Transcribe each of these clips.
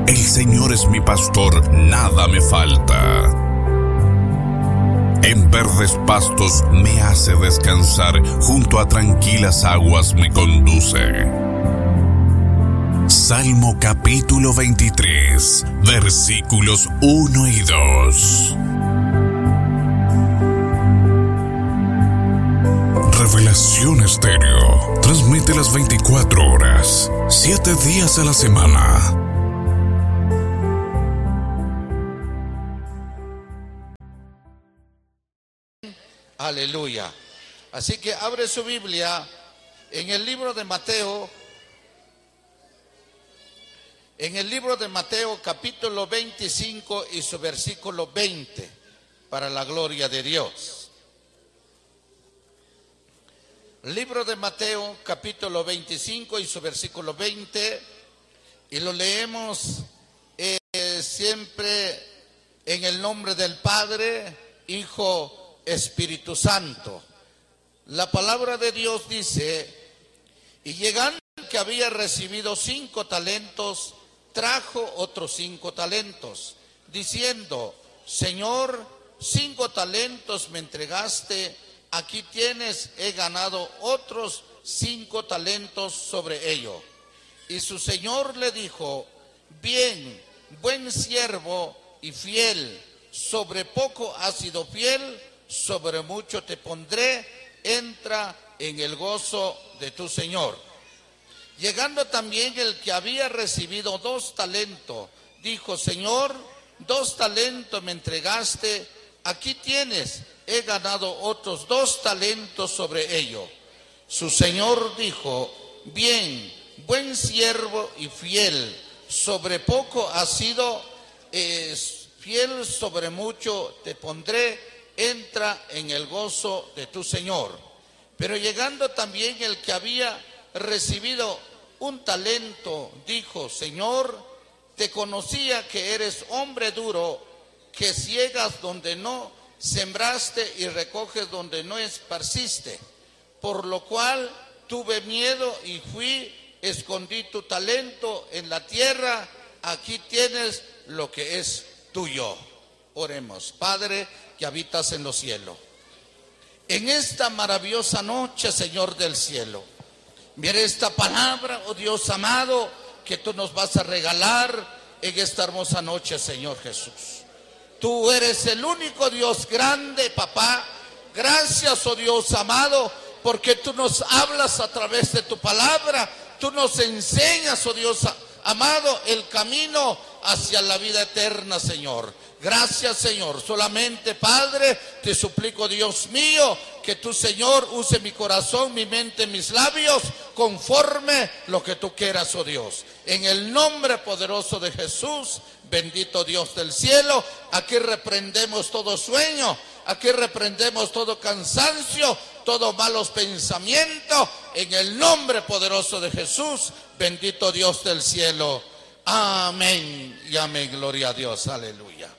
El Señor es mi pastor, nada me falta. En verdes pastos me hace descansar, junto a tranquilas aguas me conduce. Salmo capítulo 23, versículos 1 y 2. Revelación Estéreo transmite las 24 horas, 7 días a la semana. Aleluya. Así que abre su Biblia en el libro de Mateo. En el libro de Mateo capítulo 25 y su versículo 20, para la gloria de Dios. Libro de Mateo capítulo 25 y su versículo 20, y lo leemos siempre en el nombre del Padre, Hijo, Espíritu Santo. La palabra de Dios dice: y llegando que había recibido 5 talentos, trajo otros 5 talentos, diciendo: Señor, 5 talentos me entregaste, aquí tienes, he ganado otros 5 talentos sobre ello. Y su señor le dijo: bien, buen siervo y fiel, sobre poco has sido fiel, sobre mucho te pondré, entra en el gozo de tu señor. Llegando también el que había recibido 2 talentos, dijo: Señor, 2 talentos me entregaste, aquí tienes, he ganado otros 2 talentos sobre ello. Su señor dijo: bien, buen siervo y fiel, sobre poco has sido fiel, sobre mucho te pondré, entra en el gozo de tu señor. Pero llegando también el que había recibido 1 talento, dijo: Señor, te conocía que eres hombre duro, que ciegas donde no sembraste y recoges donde no esparciste, por lo cual tuve miedo y fui, escondí tu talento en la tierra, aquí tienes lo que es tuyo. Oremos. Padre que habitas en los cielos, en esta maravillosa noche, Señor del cielo, mire esta palabra, oh Dios amado, que tú nos vas a regalar en esta hermosa noche, Señor Jesús. Tú eres el único Dios grande, papá. Gracias, oh Dios amado, porque tú nos hablas a través de tu palabra. Tú nos enseñas, oh Dios amado, el camino hacia la vida eterna, Señor. Gracias, Señor. Solamente, Padre, te suplico, Dios mío, que tú, Señor, use mi corazón, mi mente, mis labios, conforme lo que tú quieras, oh Dios. En el nombre poderoso de Jesús, bendito Dios del cielo, aquí reprendemos todo sueño, aquí reprendemos todo cansancio, todos malos pensamientos, en el nombre poderoso de Jesús, bendito Dios del cielo. Amén y amén. Gloria a Dios. Aleluya.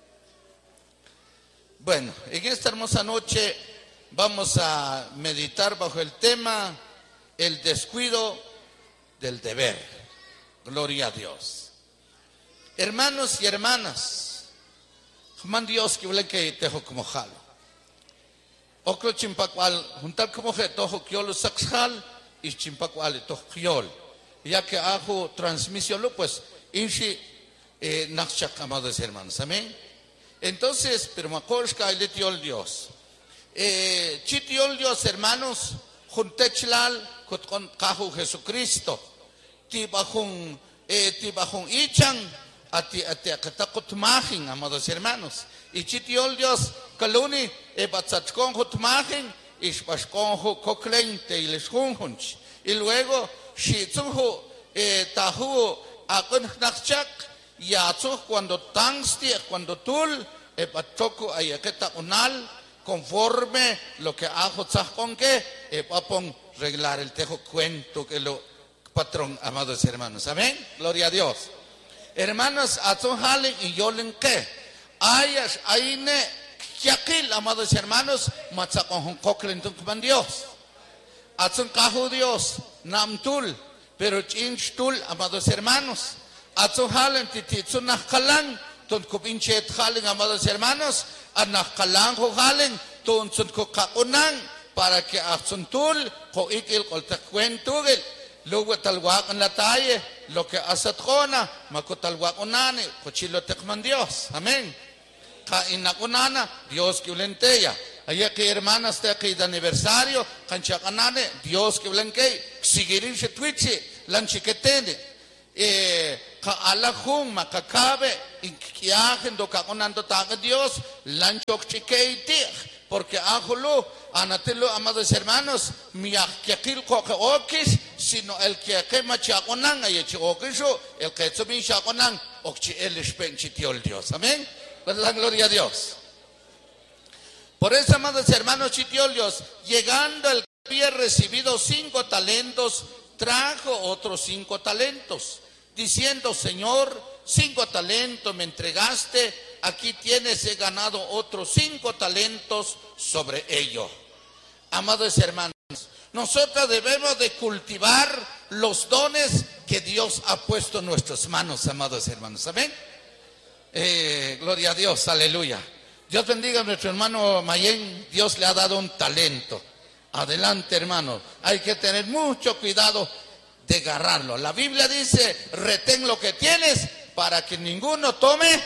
Bueno, en esta hermosa noche vamos a meditar bajo el tema el descuido del deber. Gloria a Dios. Hermanos y hermanas, man Dios que huele que tejo como jalo. Oclo chimpacual, juntar como que tojo kiolo saxjal y chimpacual tojo kiol. Ya que hago transmisión, pues, inshi nachak, amados hermanos. Amén. Entonces, pero macorska y letiol Dios. Chitiol Dios, hermanos, juntechlal con cajo Jesucristo. Tibajun ichan, ati akatakot majin, amados hermanos. Y chitiol Dios, kaluni, batzachkon hot majin, ishbashkon koklente y les junjunch. Y luego, shitsunhu, tahu, akun nachak, yatsu, cuando tangsti, cuando tul, batoko ayaketa unal, conforme lo que hago con que papón reglar el tejo cuento que lo patrón, amados hermanos. Amén. Gloria a Dios. Hermanos, atun halen y yolen que ayas aine kiakil, amados hermanos, matzakon koklen tung Dios. Atun kahu Dios namtul, pero chinchtul, amados hermanos. Atzo halen tititzo nachkalang, ton kupinchet halen, amados hermanos, a nachkalang ho halen, ton son kokakunang, para que asuntul, ko ikil kol takwentugil, luego talwak en la talle, lo que asatrona, makotalwak unane, kochilo tekman Dios, amén. Ka inakunana, Dios que ulenteya. Allá que hermanas te que de aniversario, canchacanane, Dios que ulenkei, sigirin se twitchi, lanchiquetene. Ka alajun makakabe inkiajen do kakonando taga Dios lanchok chikeiti porque ajolo anatelo amados hermanos miakil kokis sino el que machakonan ayechi okisho el que tsubi shakonan okchi el spenchitiol Dios amén la gloria a Dios. Por eso amados hermanos chitiol Dios llegando el que había recibido 5 talentos trajo otros 5 talentos diciendo, Señor, 5 talentos me entregaste, aquí tienes, he ganado otros 5 talentos sobre ello. Amados hermanos, nosotros debemos de cultivar los dones que Dios ha puesto en nuestras manos, amados hermanos, amén. Gloria a Dios, aleluya. Dios bendiga a nuestro hermano Mayén, Dios le ha dado un talento. Adelante, hermano, hay que tener mucho cuidado de agarrarlo. La Biblia dice, retén lo que tienes para que ninguno tome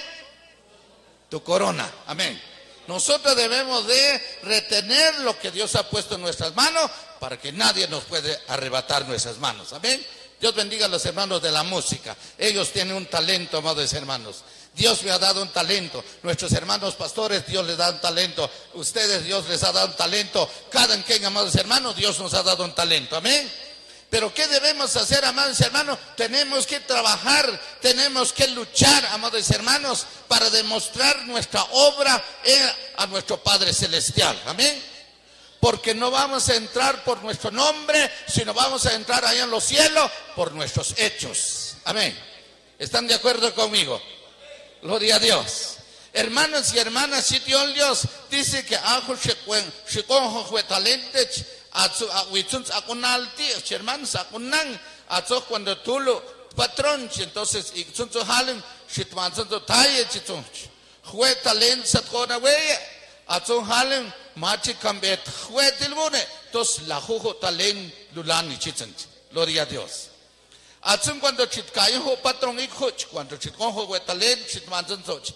tu corona. Amén. Nosotros debemos de retener lo que Dios ha puesto en nuestras manos para que nadie nos puede arrebatar nuestras manos. Amén. Dios bendiga a los hermanos de la música. Ellos tienen un talento, amados hermanos. Dios me ha dado un talento. Nuestros hermanos pastores, Dios les da un talento. Ustedes, Dios les ha dado un talento. Cada quien, amados hermanos, Dios nos ha dado un talento. Amén. Pero ¿qué debemos hacer, amados hermanos? Tenemos que trabajar, tenemos que luchar, amados hermanos, para demostrar nuestra obra a nuestro Padre Celestial. Amén. Porque no vamos a entrar por nuestro nombre, sino vamos a entrar allá en los cielos por nuestros hechos. Amén. ¿Están de acuerdo conmigo? Gloria a Dios. Hermanos y hermanas, si Dios dice que hermanos, cuando tú lo patrón, entonces fue talento satcona weye atson halen machi cambet fue tilbune entonces la jujo talent lulani chitzen. Gloria a Dios. Atson cuando chitcayo patrón hijo cuando chitconjo fue talent chitmanzon soch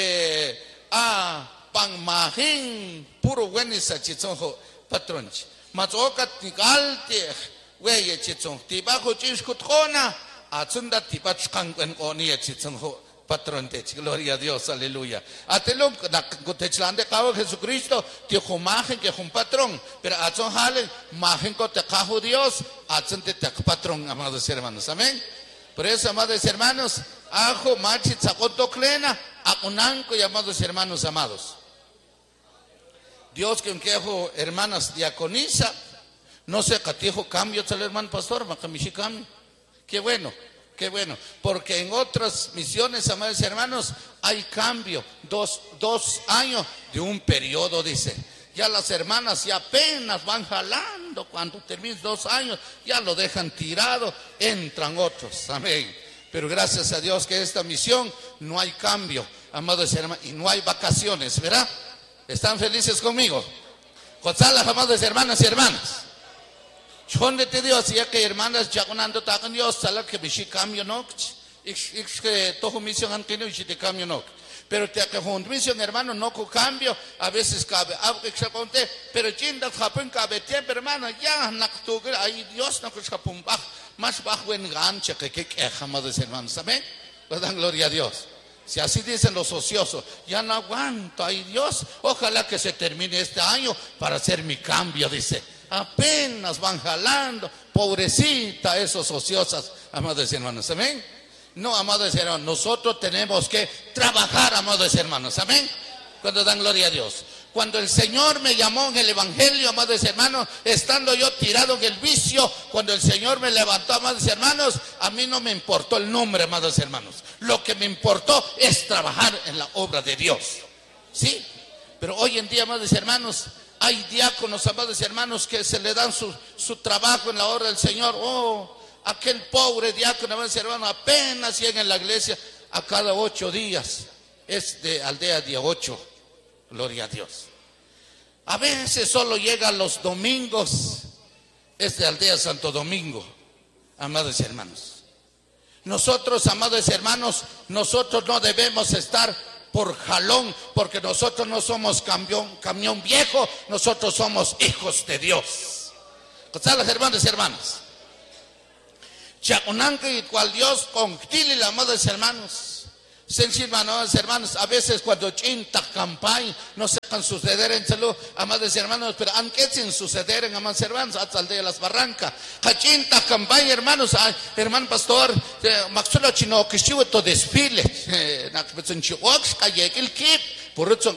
pang mahin puro wenisa chitzonjo patrón mazoka tigalte weye chitzon tibajo chinskutona atunda tibach kangwen oni chitzonjo patrón de gloria a Dios, aleluya. Atelo na kutechlande kawo Jesucristo te imagen que un patrón, pero atson hale imagen ko te kajo Dios, atson te patrón, amados hermanos. Amén. Por eso, amados hermanos, ajo machi tsakoto klena akunanko y amados hermanos amados. Dios que quejo hermanas diaconisa, no se catijo cambio al hermano pastor, makamishi cambio. Qué bueno. Qué bueno, porque en otras misiones, amados hermanos, hay cambio, dos años de un periodo, dice. Ya las hermanas ya apenas van jalando, cuando terminen 2 años, ya lo dejan tirado, entran otros, amén. Pero gracias a Dios que esta misión no hay cambio, amados hermanos, y no hay vacaciones, ¿verdad? ¿Están felices conmigo? Gonzalo, amados hermanas y hermanas. Chonde te Dios, ya que hermanas ya conando tacan Dios, sala que bishi cambio no, que todo misión han tenido y te cambio no. Pero te que un misión hermano no con cambio, a veces cabe, pero chinda japón cabe tiempo hermano, ya naktu ay Dios no que japón baj, más bajo en gancha que amados hermanos, amén. Pues dan gloria a Dios. Si así dicen los ociosos, ya no aguanto, ay Dios, ojalá que se termine este año para hacer mi cambio, dice. Apenas van jalando, pobrecita esos ociosas, amados hermanos, amén. No, amados hermanos, nosotros tenemos que trabajar, amados hermanos, amén. Cuando dan gloria a Dios. Cuando el Señor me llamó en el Evangelio, amados hermanos, estando yo tirado en el vicio, cuando el Señor me levantó, amados hermanos, a mí no me importó el nombre, amados hermanos. Lo que me importó es trabajar en la obra de Dios. ¿Sí? Pero hoy en día, amados hermanos, hay diáconos, amados hermanos, que se le dan su trabajo en la obra del Señor. Oh, aquel pobre diácono, amados hermanos, apenas llega en la iglesia a cada 8 días. Es de aldea día 8, gloria a Dios. A veces solo llega los domingos, es de aldea Santo Domingo, amados hermanos. Nosotros, amados hermanos, nosotros no debemos estar por jalón, porque nosotros no somos camión viejo, nosotros somos hijos de Dios. ¿Están los hermanos y hermanas? Chaconanca y cual Dios con tili, amados hermanos. Amados hermanos, a veces cuando chinta campaña no se van a suceder en salud, amados hermanos, pero aunque sin suceder en amados hermanos, hasta el de las barrancas, chinta campaña, hermanos, hermano pastor, maxulo chino que estuvo todo desfile, por eso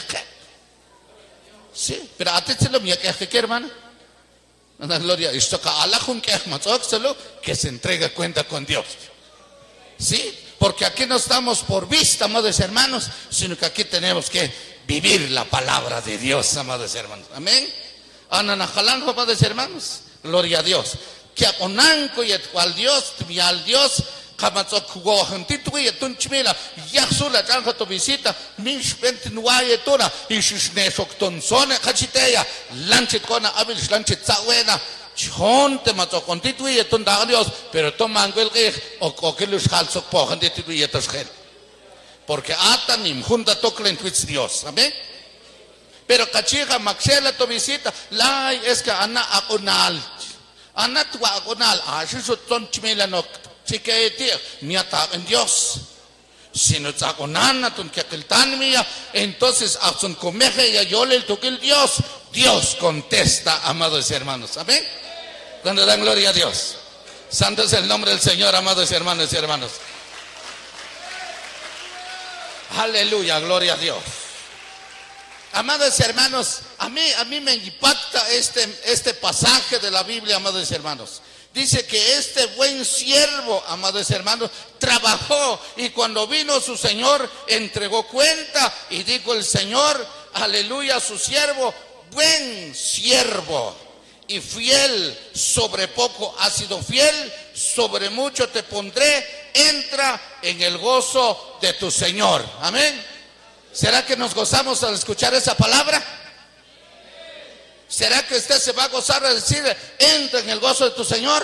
sí, pero a ti se lo mía que hermano, la gloria, esto que se entrega cuenta con Dios, sí. Porque aquí no estamos por vista, amados hermanos, sino que aquí tenemos que vivir la palabra de Dios, amados hermanos. Amén. Ananajalanjo, amados hermanos. Gloria a Dios. Que aconanco y al Dios, y al Dios, kamatzokgo, jantito y tunchmila, yaxula, chanja tu visita, minch ventinuaye tura, y shishnesok tonsone, kachiteya, lanchit kona, abil, lanchit zawena. Chonte mato constituye tunda Dios, pero toman el o que los halsos pojan de tituyetos gel. Porque atanim junta toclen twits Dios, amén. Pero cachiga maxela to visita, la es que ana agonal. Ana tu agonal, así su ton chimela no chiquete, ni ata en Dios. Si no agonana ton que el tan mía, entonces a son comeje y yo le toque el Dios. Dios contesta, amados hermanos, amén. Cuando dan gloria a Dios. Santo es el nombre del Señor, amados hermanos y hermanos. Aleluya, gloria a Dios. Amados hermanos, a mí me impacta este pasaje de la Biblia, amados hermanos. Dice que este buen siervo, amados hermanos, trabajó y cuando vino su Señor entregó cuenta y dijo el Señor, aleluya, a su siervo, buen siervo y fiel, sobre poco has sido fiel, sobre mucho te pondré, entra en el gozo de tu Señor. Amén. ¿Será que nos gozamos al escuchar esa palabra? ¿Será que usted se va a gozar al decir, entra en el gozo de tu Señor?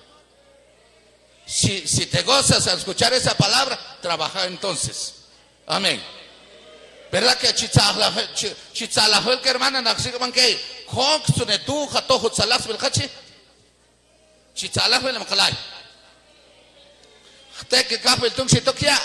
Si te gozas al escuchar esa palabra, trabaja entonces. Amén. ¿Verdad que chitzalajol que hermana naxigaman que hoxune tu jato hutzalas belcachi? Chitzalajol el macalay. Te que café el tung sitokia.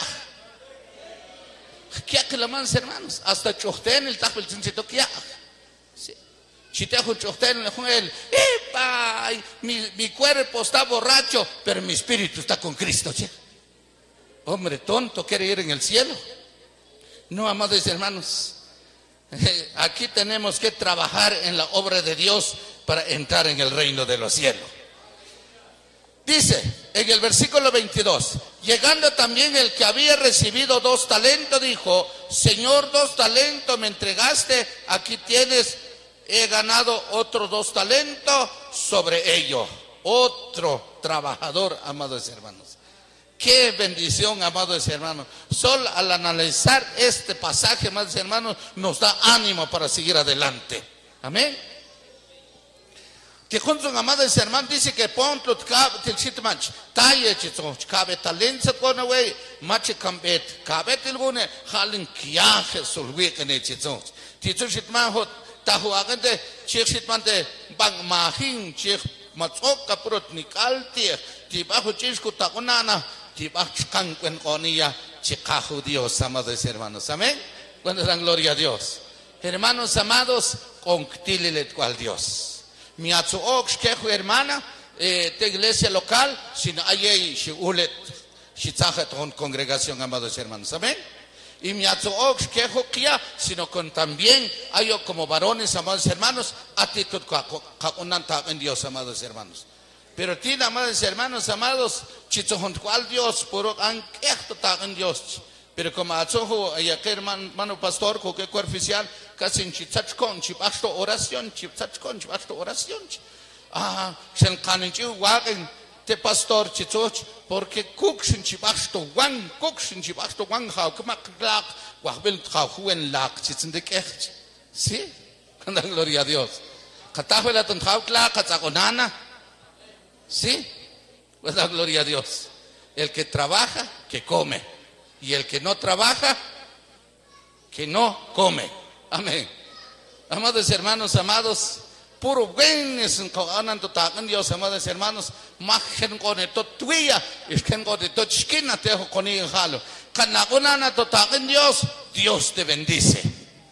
¿Qué que la manos hermanos? Hasta chochten el tajo el tung sitokia. Si te hago chochten el ¡epa! Mi cuerpo está borracho, pero mi espíritu está con Cristo. ¿Sí? Hombre tonto, quiere ir en el cielo. No, amados hermanos, aquí tenemos que trabajar en la obra de Dios para entrar en el reino de los cielos. Dice en el versículo 22, llegando también el que había recibido 2 talentos, dijo, Señor, 2 talentos me entregaste, aquí tienes, he ganado otros 2 talentos sobre ello. Otro trabajador, amados hermanos. Qué bendición, amados hermanos. Solo al analizar este pasaje, amados hermanos, nos da ánimo para seguir adelante. Amén. Que junto con amados hermanos dice que ponto til chitmanch taye chito cabe talento con away mache cambet cabe tilgune halin kiaje sulwi kene chito tito chitman hot tahuagante chik chitmante bang mahin chik matsok kaprot nikalti tibajo chisku takunana tibachkan kwen konia chikajo Dios, amados hermanos. Amén. Cuando dan gloria a Dios. Hermanos amados, conctílilet cual Dios. Mi atzuok quejo hermana de iglesia local, sino ayey shiulet shitzajet con congregación, amados hermanos. Amén. Y mi atzuok quejo kia, sino con también ayo como varones, amados hermanos, actitud kaunanta en Dios, amados hermanos. Pero tiene, amados hermanos, amados, chitzojón cual Dios, puro anquejo en Dios. Pero como atzojo, que hermano pastor, que oficial, casi en chitzachcon, chipasto oración, chitzachcon, chipasto oración. Ah, se encaninchi, wagen, te pastor chichoch, porque kukshin chibasto wang hau kmak guajbel jauwen lak chitzendekech. Sí, anda gloria a Dios. Katajela ton jaukla katzagonana. Sí, pues da gloria a Dios. El que trabaja, que come. Y el que no trabaja, que no come. Amén. Amados hermanos, amados, puro buenos en Dios, amados hermanos, más gen con esto tuya, es gen con esto chiquina te dejo con el jalo. Canagonana total en Dios, Dios te bendice.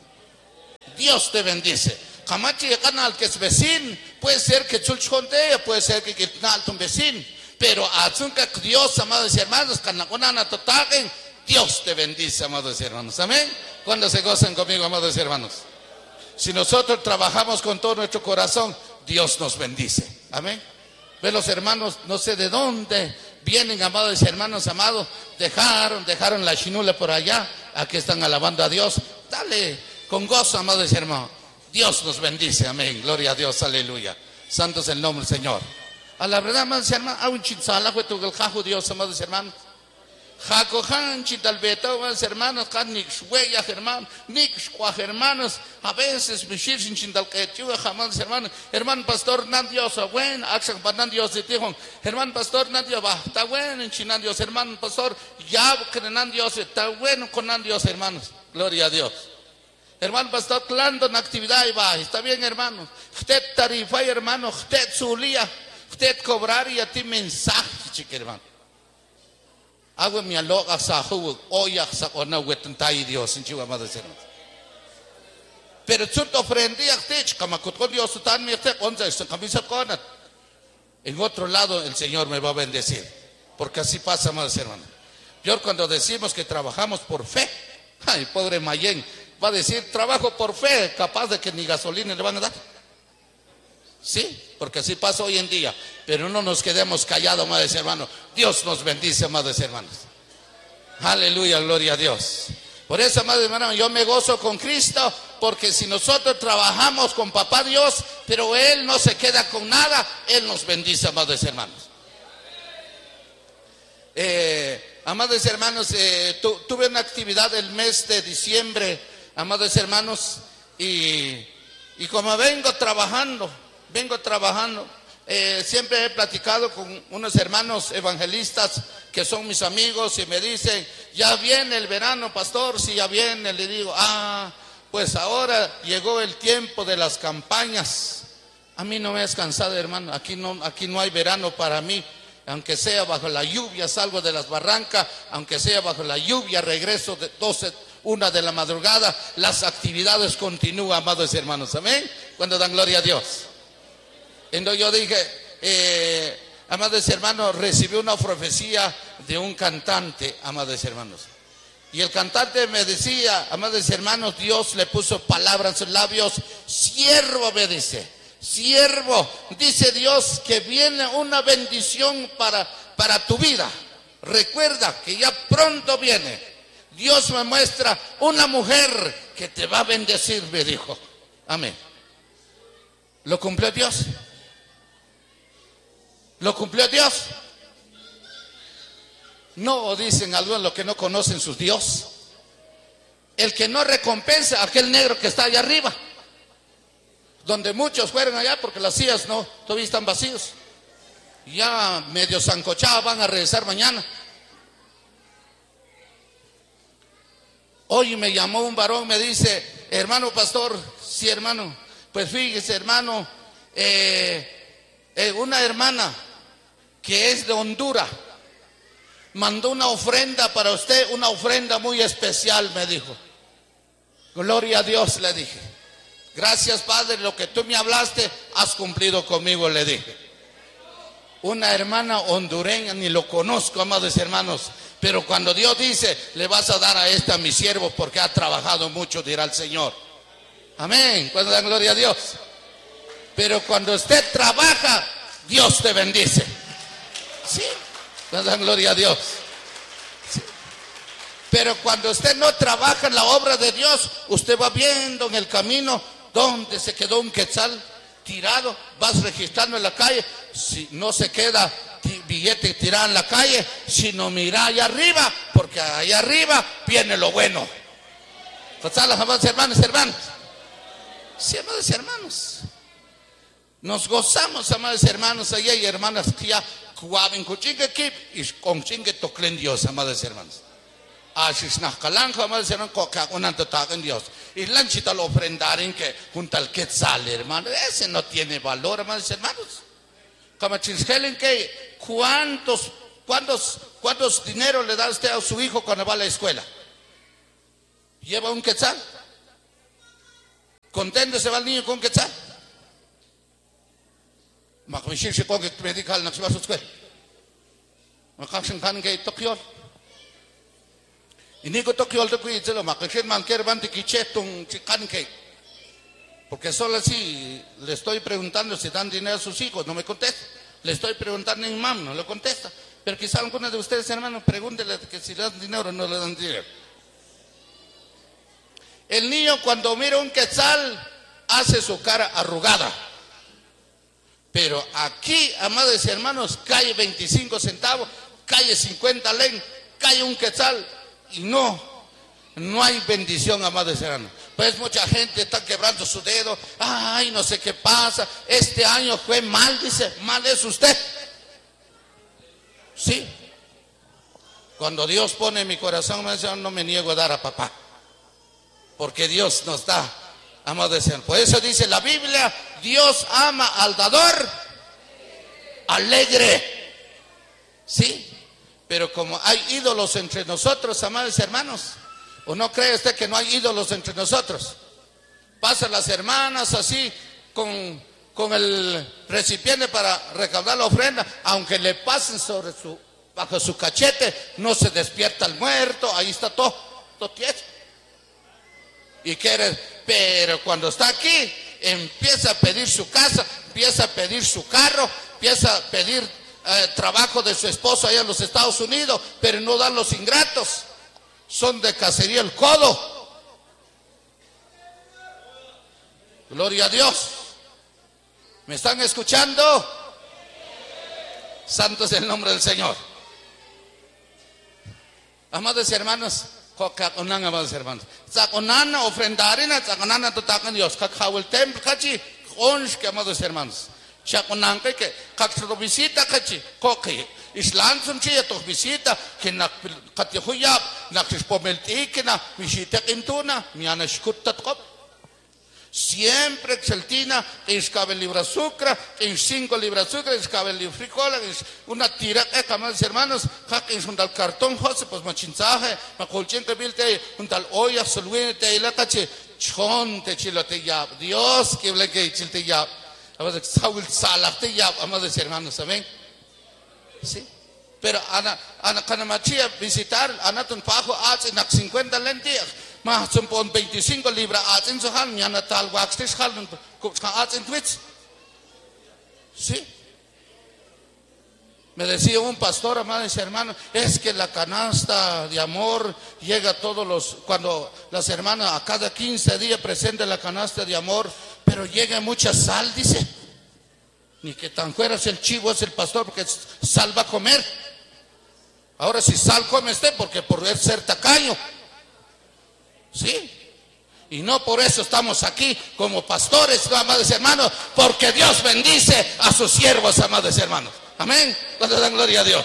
Dios te bendice. Camachi canal que es vecino, puede ser que chulchonte, puede ser que quitnal tu vecino, pero azunca Dios, amados hermanos, canagonana total, Dios te bendice, amados hermanos. Amén. Cuando se gozan conmigo, amados hermanos. Si nosotros trabajamos con todo nuestro corazón, Dios nos bendice. Amén. Ve los hermanos, no sé de dónde vienen, amados hermanos, amados. Dejaron la chinula por allá. Aquí están alabando a Dios. Dale con gozo, amados hermanos. Dios nos bendice. Amén. Gloria a Dios. Aleluya. Santo es el nombre del Señor. A la verdad, amados hermanos, a un chinzala fue tu el Dios, amados hermanos. Jacojan chitalbeta, hermanos, nixhueya, hermanos, a veces mishir sin chindalquechu, jamás, hermanos, hermano pastor, nan Dios, buen, axan panan Dios de tijón, hermano pastor, nan Dios, va, está bueno en chinan Dios, hermano pastor, ya que nan Dios, está bueno con nan Dios, hermanos, gloria a Dios. Hermano pastor, clando en actividad y va, está bien, hermano, usted tarifa, hermano, usted zulía, usted cobrar y a ti mensaje, chique, hermano. Hago mi aloga sahu oya sakona wetantai Dios en Chihuahua de ser. Pero tú te ofrendí a ti, como con Dios tan me esté con esa camisa con. En otro lado el Señor me va a bendecir, porque así pasa, amados hermanos. Peor cuando decimos que trabajamos por fe. Ay, pobre Mayen va a decir trabajo por fe, capaz de que ni gasolina le van a dar. Sí, porque así pasa hoy en día. Pero no nos quedemos callados, amados hermanos. Dios nos bendice, amados hermanos. Aleluya, gloria a Dios. Por eso, amados hermanos, yo me gozo con Cristo, porque si nosotros trabajamos con Papá Dios, pero Él no se queda con nada, Él nos bendice, amados hermanos. Amados hermanos, tuve una actividad el mes de diciembre, amados hermanos, y como vengo trabajando, siempre he platicado con unos hermanos evangelistas que son mis amigos y me dicen, ya viene el verano, pastor. Si ya viene, le digo, pues ahora llegó el tiempo de las campañas. A mí no me es cansado, hermano, aquí no hay verano para mí. Aunque sea bajo la lluvia, salgo de las barrancas, aunque sea bajo la lluvia, regreso de 1 de la madrugada, las actividades continúan, amados hermanos, amén, cuando dan gloria a Dios. Entonces yo dije, amados hermanos, recibí una profecía de un cantante, amados hermanos. Y el cantante me decía, amados hermanos, Dios le puso palabras en sus labios, siervo, me dice, siervo, dice Dios que viene una bendición para tu vida. Recuerda que ya pronto viene. Dios me muestra una mujer que te va a bendecir, me dijo. Amén. ¿Lo cumplió Dios? ¿Lo cumplió Dios? No, dicen algunos los que no conocen su Dios. El que no recompensa a aquel negro que está allá arriba, donde muchos fueron allá porque las sillas no, todavía están vacíos. Ya medio zancochados, van a regresar mañana. Hoy me llamó un varón, me dice, hermano pastor, sí hermano, pues fíjese hermano, una hermana que es de Honduras mandó una ofrenda para usted, una ofrenda muy especial, me dijo. Gloria a Dios, le dije. Gracias, Padre, lo que tú me hablaste, has cumplido conmigo, le dije. Una hermana hondureña, ni lo conozco, amados hermanos, pero cuando Dios dice, le vas a dar a esta mi siervo porque ha trabajado mucho, dirá el Señor. Amén, cuando dan gloria a Dios. Pero cuando usted trabaja, Dios te bendice. Sí, cuando dan gloria a Dios. Sí. Pero cuando usted no trabaja en la obra de Dios, usted va viendo en el camino donde se quedó un quetzal tirado, vas registrando en la calle, si no se queda billete tirado en la calle, sino mira allá arriba, porque allá arriba viene lo bueno. Amados hermanos, hermanos. Sí, amados hermanos. Nos gozamos, amados hermanos, allá y hermanas que ya cuaben cuchingue kip y con chingue toclen Dios, amados hermanos. Ashis na calanja, amados hermanos, coca una totagen Dios. Y lanchita lo ofrendaren que junto al quetzal, hermano. Ese no tiene valor, amados hermanos. Como chinskelen que ¿cuántos dinero le da usted a su hijo cuando va a la escuela? ¿Lleva un quetzal? ¿Contento se va el niño con un quetzal? Makmishir se con que medical no se va a su escuela. Makashin kan que tokiol. Y ni que tokiol de cuide lo makmishir man quiere van de quichetung chican que. Porque solo así le estoy preguntando si dan dinero a sus hijos, no me contesta. Le estoy preguntando en mam, no le contesta. Pero quizá algunos de ustedes, hermanos, pregúntenle que si le dan dinero o no le dan dinero. El niño cuando mira un quetzal hace su cara arrugada. Pero aquí, amados hermanos, cae 25 centavos, cae 50 len, cae un quetzal y no hay bendición, amados hermanos. Pues mucha gente está quebrando su dedo. Ay, no sé qué pasa. Este año fue mal, dice. Mal es usted. Sí. Cuando Dios pone en mi corazón, no me niego a dar a papá. Porque Dios nos da, amados hermanos. Por eso dice la Biblia, Dios ama al dador alegre. Sí. Pero como hay ídolos entre nosotros, amados hermanos, ¿o no cree usted que no hay ídolos entre nosotros? Pasan las hermanas así con el recipiente para recaudar la ofrenda, aunque le pasen bajo su cachete, no se despierta el muerto, ahí está todo tieso. Y pero cuando está aquí, empieza a pedir su casa, empieza a pedir su carro, empieza a pedir trabajo de su esposo allá en los Estados Unidos, pero no dan los ingratos. Son de cacería el codo. Gloria a Dios. ¿Me están escuchando? Santo es el nombre del Señor. Amados hermanos, amados hermanos, saconana ofrendarina, saconana totacan Dios, cacao el templo, cachi, onsh que amados hermanos, chaconan que cacro visita cachi, coque. Islam sunchi to visita que na katihuyap na kispomelti que na visita intuna miana shkutat kop siempre exaltina que escabe el libra azúcar que 5 libras azúcar escabe el libra frijola una tira amados hermanos que es un tal cartón jose pues machinzaje macolchen que bilte un tal olla solwente y la tache chonte chilote ya Dios que le que chilte ya amados saul salate ya amados hermanos amén. Sí, pero ana canamachia visitar anatun pajo haz en 50 lentillas más son 25 libras haz en su hand ya natal waxtis hal haz en twits. Sí, me decía un pastor, amados hermanos, es que la canasta de amor llega cuando las hermanas a cada 15 días presentan la canasta de amor, pero llega mucha sal, dice. Ni que tan fuera es el chivo, es el pastor, porque sal va a comer. Ahora si sal come usted, porque por ser tacaño. Sí. Y no por eso estamos aquí como pastores, amados hermanos, porque Dios bendice a sus siervos, amados hermanos. Amén. Cuando dan gloria a Dios.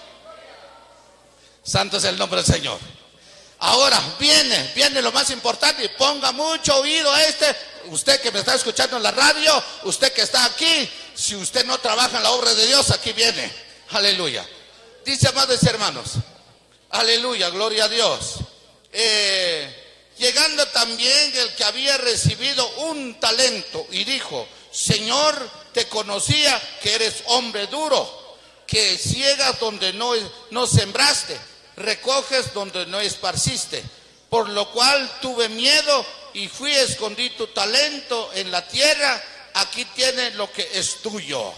Santo es el nombre del Señor. Ahora viene lo más importante, y ponga mucho oído a usted que me está escuchando en la radio, usted que está aquí, si usted no trabaja en la obra de Dios, aquí viene. Aleluya. Dice, amados hermanos, aleluya, gloria a Dios. Llegando también el que había recibido un talento y dijo, Señor, te conocía que eres hombre duro, que ciegas donde no sembraste, recoges donde no esparciste, por lo cual tuve miedo y fui a escondí tu talento en la tierra, aquí tienes lo que es tuyo.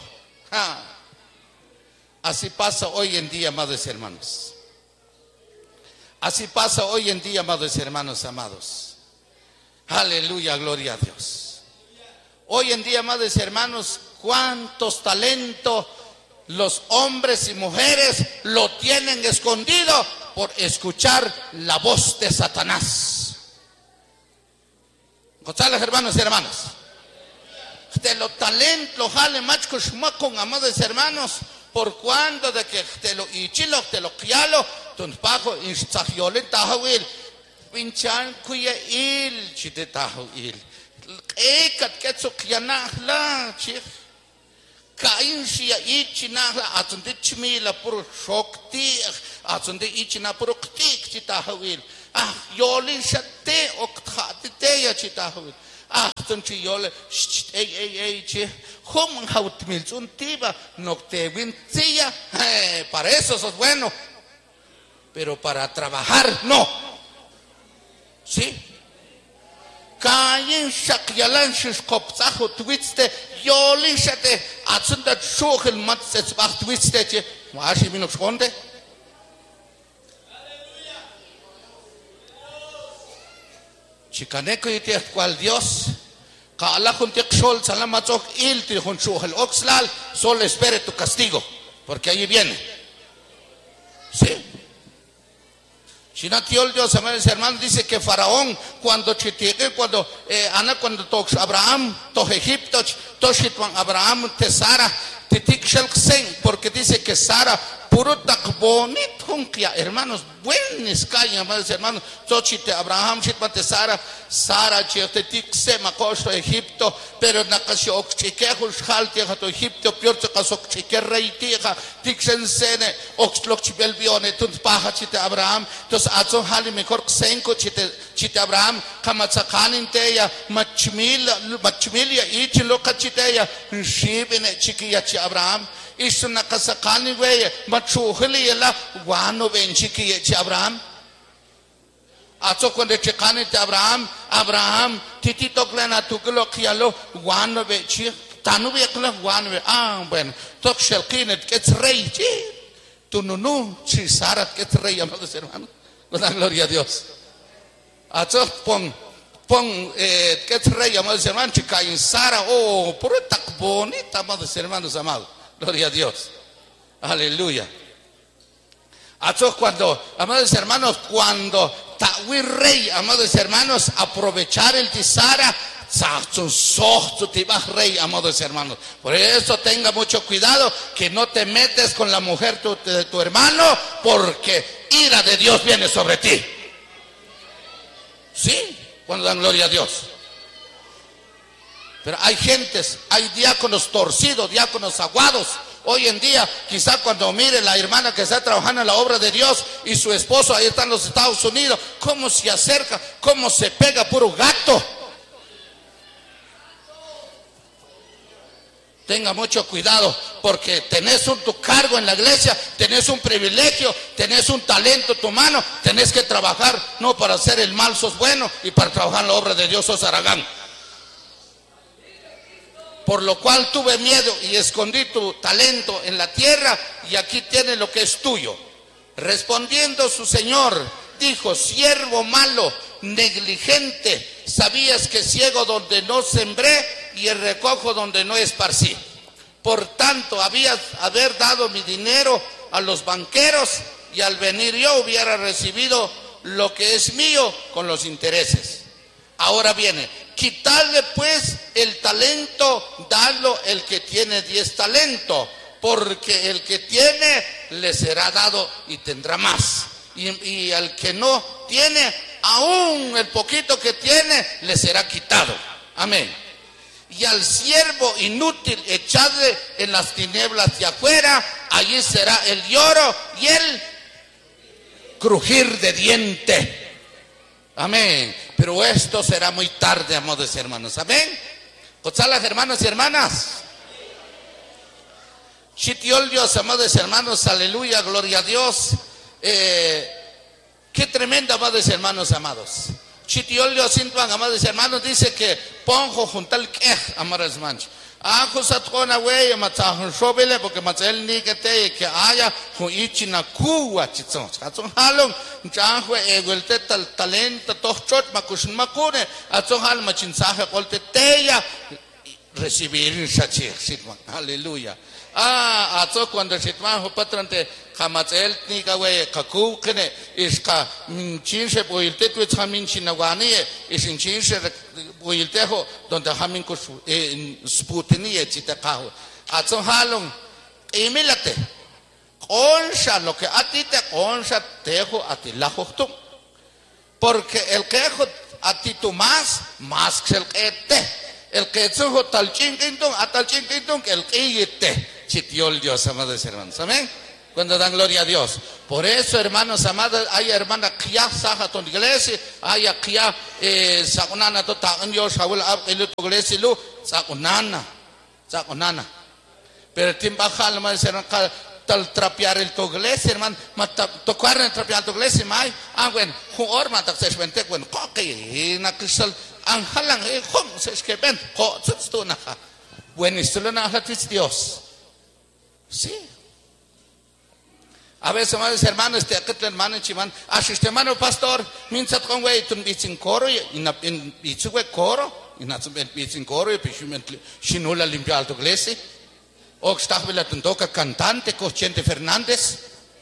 Así pasa hoy en día, amados hermanos. Así pasa hoy en día, amados hermanos amados. Aleluya, gloria a Dios. Hoy en día, amados hermanos, cuántos talentos los hombres y mujeres lo tienen escondido por escuchar la voz de Satanás. González, hermanos y hermanas. De los talentos, jale machos con amados hermanos, por cuando de que te lo ichilo, te lo quialo, ton pajo, instagiolen tahawil, pinchan cuya il, chite tahawil. Ekat ketso kianah la, chich. Kain siya ichinah la, atunde chmila puro shokti, atunde ichina puro ktik chitahawil. Yolin shate oktati teya chitahawil. Tunchi yole, che, ¿cómo hautmil untiba? No te vincia, para eso sos bueno, pero para trabajar no. ¿Sí? Kain shakyalan shkopsaho twiste, yoli shate, atzunda shogel matzes bach twiste, che, washi minok skonde. Chicaneco y te cual Dios, Kala juntiak sol salamachok ilti junchuhel oxlal, solo espere tu castigo, porque ahí viene. Sí. Chinatiol Dios, amados hermanos, dice que Faraón, cuando cuando Abraham, to Egipto, toshitwan Abraham, te Sara, titik shelksen, porque dice que Sara, puro tak bonit junkia, hermanos, buenos calles, amados hermanos, tochite Abraham, chitmate Sara, titik se macosto Egipto, pero nakasio okchikehul shaltia to Egipto, piorte kasok chike reitija, tiksen sene, oxlok chibelbione, tunt paja chite Abraham, tos atson hali mejor senko chite Abraham, kamatsakanin teya, machmilia ichiloka chiteya, shibine chikiya chi Abraham, isu nakasakani weye, machuhili yela, wano benchiki chi Abraham. Aso cuando chekani te Abraham, titito klena tukilo kialo, wano benchi, tanu bekla wano be, bueno, tok shelkinet gets rey, tununu, chisarat gets rey, amados hermanos, con la gloria a Dios. Aso pon, gets rey, amados hermanos, chikayin Sara, puro tak bonita, amados hermanos amados. Gloria a Dios. Aleluya. Cuando, amados hermanos, cuando Tawi rey, amados hermanos, aprovechar el tisara, rey, amados hermanos. Por eso tenga mucho cuidado que no te metes con la mujer de tu hermano, porque ira de Dios viene sobre ti. Sí, cuando dan gloria a Dios. Pero hay gentes, hay diáconos torcidos, diáconos aguados. Hoy en día, quizá cuando mire la hermana que está trabajando en la obra de Dios y su esposo ahí está en los Estados Unidos, cómo se acerca, cómo se pega puro gato. Tenga mucho cuidado, porque tenés tu cargo en la iglesia, tenés un privilegio, tenés un talento tu mano, tenés que trabajar, no para hacer el mal sos bueno, y para trabajar en la obra de Dios sos haragán. Por lo cual tuve miedo y escondí tu talento en la tierra, y aquí tienes lo que es tuyo. Respondiendo su señor, dijo: siervo malo, negligente, sabías que ciego donde no sembré y el recojo donde no esparcí. Por tanto, haber dado mi dinero a los banqueros, y al venir yo hubiera recibido lo que es mío con los intereses. Ahora viene, quitarle pues el talento, dadlo el que tiene 10 talentos, porque el que tiene le será dado y tendrá más. Y al que no tiene, aún el poquito que tiene le será quitado. Amén. Y al siervo inútil echadle en las tinieblas de afuera, allí será el lloro y el crujir de diente. Amén. Pero esto será muy tarde, amados hermanos. Amén. Las hermanos y hermanas. Chitiol Dios, amados hermanos. Aleluya, gloria a Dios. Qué tremenda, amados hermanos amados. Chitiol Dios, amados hermanos, dice que ponjo juntal que, amados hermanos. Satona wey matahun shobele porque matel ni que haya con ichina kuwa chitson atson halong janhwe eguelte tal talento tochot makushn makune atson hal machinsaje qolte teya recibir shachir sitman. Aleluya. Ato cuando Chitman Patrante, Hamatel, Nikawe, Kaku, Kene, Iska, Chinche, Boiltet with Hamin Chinawani, is in Chinche, Boiltejo, donde Haminkus Sputini, Chitakaho. Ato Halung, Emilate, Onsha, lo que a ti te onsha, tejo a ti la joctum. Porque el quejo a ti tú más que el que te. El que sujo tal chinquintón, a tal chinquintón, que el que te. Chitiol Dios, amados hermanos. Amén. Cuando dan gloria a Dios. Por eso, hermanos amados, hay hermanas que ya saja tu iglesia, hay que ya sakunana tu tagan Dios, Saúl, el tu iglesia, lu, sakunana. Pero timbaja, hermanos hermanos, tal trapear el tu iglesia, hermano, tocar el trapear tu iglesia, mai, bueno, jugar, matak se vente, bueno, coque, na cristal, anjalan, se esquepen, tu naja. Bueno, esto lo naja Dios. Sí. A veces, amados hermanos, este hermano Chimán, este hermano pastor, mientras con güey, tú dicen coro, y dice güey coro, y no dicen coro, y chinula limpiar tu iglesia. O está la toca cantante, Cochente Fernández.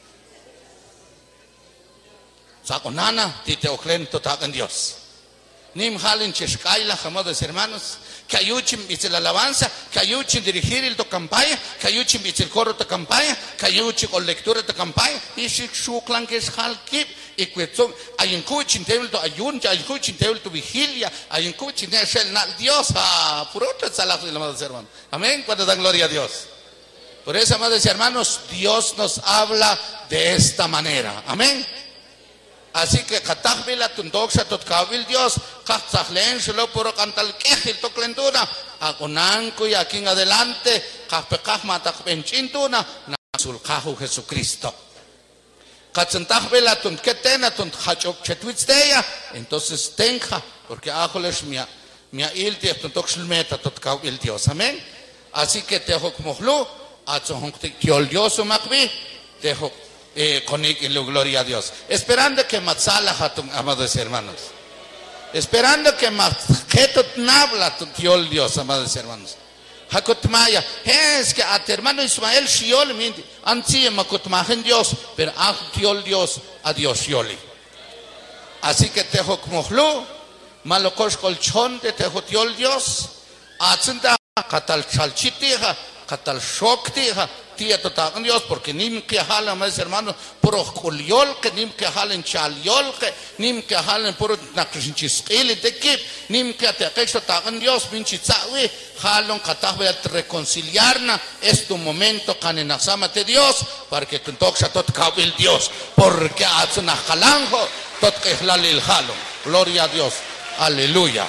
Saco nana, tite oclen total en Dios. Nim halen chescaila, amados hermanos, que ayuchen dice la alabanza, que ayuchen dirigir el to campaña, que ayuchen dice el coro de campaña, que ayuchen con lectura de campaña, y si su clan que es halkip, y cuestión, hay un cuchin tebel to ayun, hay un cuchin tebel to vigilia, hay un cuchin el Dios, por otro salas, amados hermanos. Amén, cuando dan gloria a Dios. Por eso, amados hermanos, Dios nos habla de esta manera. Amén. Así que katahvila tundoxa totkawil Dios, katzahlen solo por cantal kejil toklenduna, agonanco y aquí en adelante, kahpekah matak benchintuna, nasulkahu Jesucristo. Katzantahvila tunketena tunkhachok chetwitzteya, entonces tenja, porque ajoles mia ilti tuntoxlmeta totkawil Dios. Amén. Así que tejo como hlu, atzohontiol Dios makbi, tejo con gloria a Dios, esperando que matzala hatum, amados hermanos, esperando que matjetot nabla tu Dios, amados hermanos. Hakutmaya, es que a tu hermano Ismael shiol minti, anti makutmajen Dios, pero a Dios, a Dios yoli. Así que te hokmohlu, malokos colchón de te hotiol Dios, atzenda katal chalchitija, katal shoktija. Tía total Dios, porque nim que jalan, mis hermanos, puro juliol, que nim que jalen chaliol, que nim que jalen puro nakrishinchiskili de kip, nim que te aquecho total Dios, minchitzawi, jalon katahbe a reconciliarna, es tu momento, canenaxamate Dios, para que tu toxa tot kabil Dios, porque atzuna jalanjo, tot que el jalon, gloria a Dios, aleluya.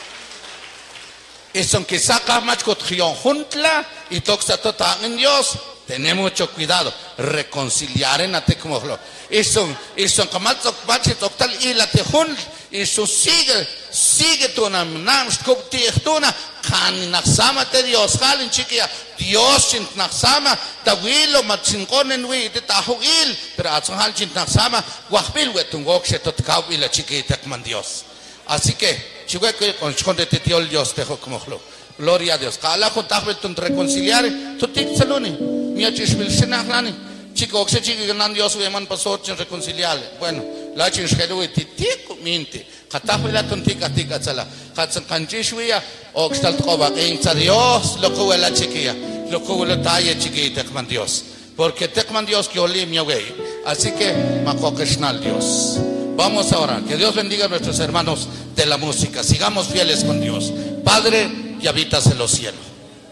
Y son que saca más cotrión juntla y toxa total en Dios. Tenemos mucho cuidado, reconciliar en ate como lo. Y son como total y la tejun y su sigue tu nam skoptichtuna kan naxamate Dios halin chiquia Dios sin naxama tawilo matsinkonen wi de tahuil pero atzhal sin naxama wahbil wetun gokse totkau y la chiquita man Dios. Así que chique con escondete Dios te como lo. Gloria a Dios. Kala ko tahbetun reconciliar tu tik saluni. Mia chishbil sinahlani. Chico oxe chico ganan Dios weman pasor chin reconciliar. Bueno, la chin shelu titik minti. Katahbelatun tika sala. Katsan kanchishwiya oxtal qoba insa Dios lo que la chiquilla. Lo que la talla chiquita man Dios. Porque tekman Dios que oli mi wey. Así que makokeshnal Dios. Vamos ahora, que Dios bendiga a nuestros hermanos de la música. Sigamos fieles con Dios. Padre, y habitas en los cielos.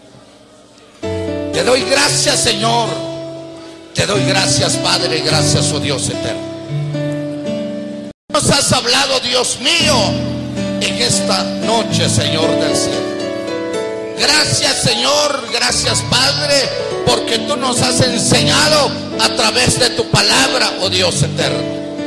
Te doy gracias, Señor. Te doy gracias, Padre. Gracias, oh Dios eterno. Nos has hablado, Dios mío, en esta noche, Señor del cielo. Gracias, Señor. Gracias, Padre, porque tú nos has enseñado a través de tu palabra, oh Dios eterno.